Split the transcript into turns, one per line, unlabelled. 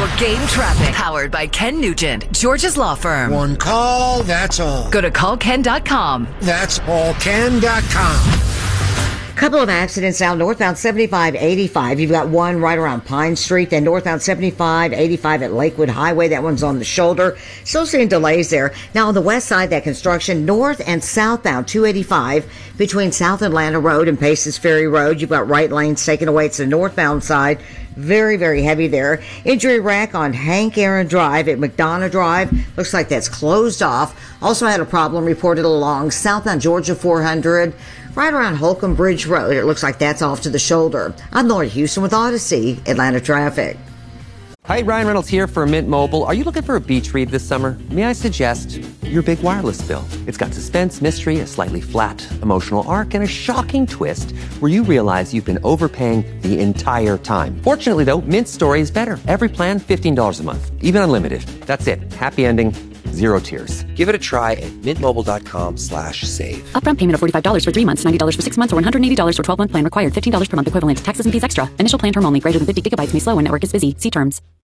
You'll gain traffic. Powered by Ken Nugent, George's Law Firm.
One call, that's all.
Go to callken.com.
That's callken.com.
Couple of accidents now northbound 75-85. You've got one right around Pine Street, then northbound 75-85 at Lakewood Highway. That one's on the shoulder. Still seeing delays there. Now on the west side, that construction north and southbound 285 between South Atlanta Road and Paces Ferry Road. You've got right lanes taken away. It's the northbound side. Very, very heavy there. Injury rack on Hank Aaron Drive at McDonough Drive. Looks like that's closed off. Also had a problem reported along southbound Georgia 400. Right around Holcomb Bridge Road. It looks like that's off to the shoulder. I'm Lori Houston with Odyssey, Atlanta Traffic.
Hi, Ryan Reynolds here for Mint Mobile. Are you looking for a beach read this summer? May I suggest your big wireless bill? It's got suspense, mystery, a slightly flat, emotional arc, and a shocking twist where you realize you've been overpaying the entire time. Fortunately, though, Mint's story is better. Every plan, $15 a month. Even unlimited. That's it. Happy ending. Zero tears. Give it a try at mintmobile.com/save.
Upfront payment of $45 for 3 months, $90 for 6 months, or $180 for 12-month plan required. $15 per month equivalent. Taxes and fees extra. Initial plan term only. Greater than 50 gigabytes may slow when network is busy. See terms.